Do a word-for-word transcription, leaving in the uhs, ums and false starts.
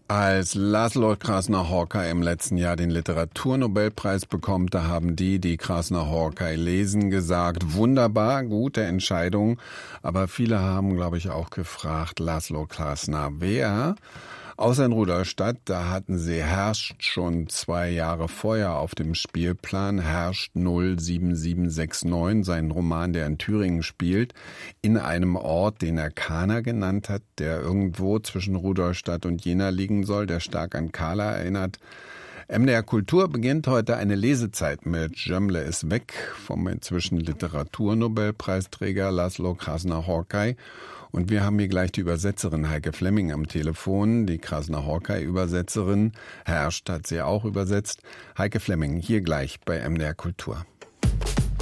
Als Laszlo Krasner-Horkay im letzten Jahr den Literaturnobelpreis bekommt, da haben die, die Krasner-Horkay lesen, gesagt, wunderbar, gute Entscheidung. Aber viele haben, glaube ich, auch gefragt, Laszlo Krasner, wer? Außer in Rudolstadt, da hatten sie Herrscht schon zwei Jahre vorher auf dem Spielplan. Herrscht null sieben sieben sechs neun, sein Roman, der in Thüringen spielt, in einem Ort, den er Kana genannt hat, der irgendwo zwischen Rudolstadt und Jena liegen soll, der stark an Kala erinnert. M D R Kultur beginnt heute eine Lesezeit mit Jömle ist weg vom inzwischen Literaturnobelpreisträger Laszlo Krasner-Horkay. Und wir haben hier gleich die Übersetzerin Heike Flemming am Telefon, die Krasner-Horkay-Übersetzerin. Herrscht hat sie auch übersetzt. Heike Flemming, hier gleich bei M D R Kultur.